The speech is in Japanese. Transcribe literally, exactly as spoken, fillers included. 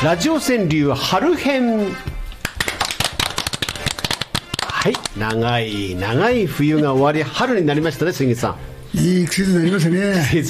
ラジオ川柳春編。はい、長い長い冬が終わり春になりましたね、杉口さん。 いい季節になりましたね。